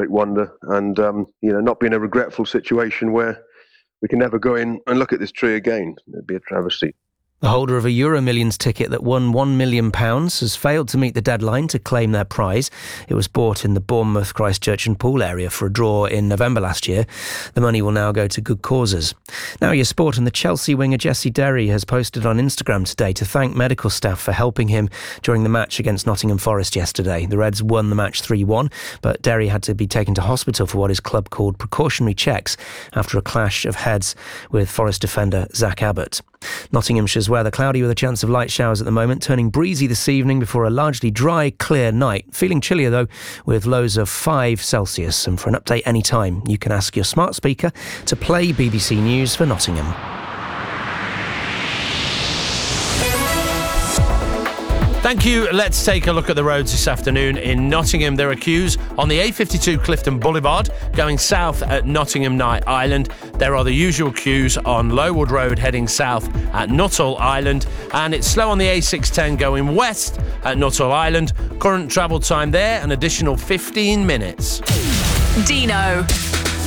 absolute wonder, and not be in a regretful situation where we can never go in and look at this tree again. It'd be a travesty. The holder of a Euromillions ticket that won £1 million has failed to meet the deadline to claim their prize. It was bought in the Bournemouth, Christchurch and Poole area for a draw in November last year. The money will now go to good causes. Now your sport, and the Chelsea winger Jesse Derry has posted on Instagram today to thank medical staff for helping him during the match against Nottingham Forest yesterday. The Reds won the match 3-1, but Derry had to be taken to hospital for what his club called precautionary checks after a clash of heads with Forest defender Zach Abbott. Nottinghamshire's weather cloudy with a chance of light showers at the moment, turning breezy this evening before a largely dry, clear night. Feeling chillier though, with lows of 5 Celsius. And for an update anytime, you can ask your smart speaker to play BBC News for Nottingham. Thank you. Let's take a look at the roads this afternoon in Nottingham. There are queues on the A52 Clifton Boulevard going south at Nottingham Night Island. There are the usual queues on Lowood Road heading south at Nuttall Island, and it's slow on the A610 going west at Nuttall Island. Current travel time there an additional 15 minutes. Dino.